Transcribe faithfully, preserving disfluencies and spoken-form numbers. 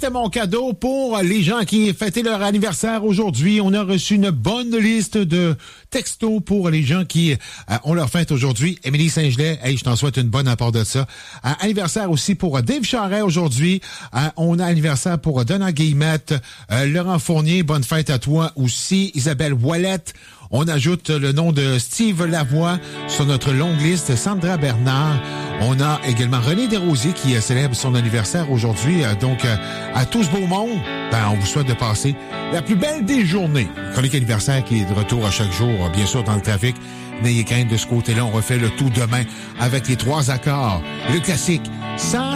c'était mon cadeau pour les gens qui fêtaient leur anniversaire aujourd'hui. On a reçu une bonne liste de textos pour les gens qui euh, ont leur fête aujourd'hui. Émilie Saint-Gelais, hey, je t'en souhaite une bonne à part de ça. Euh, anniversaire aussi pour euh, Dave Charret aujourd'hui. Euh, on a anniversaire pour euh, Donna Guillemette, euh, Laurent Fournier, bonne fête à toi aussi. Isabelle Ouellette. On ajoute le nom de Steve Lavoie sur notre longue liste. Sandra Bernard. On a également René Desrosiers qui célèbre son anniversaire aujourd'hui. Donc, à tout ce beau monde, ben, on vous souhaite de passer la plus belle des journées. Chronique anniversaire qui est de retour à chaque jour, bien sûr, dans le trafic. N'ayez crainte de ce côté-là. On refait le tout demain avec les trois accords. Le classique, sans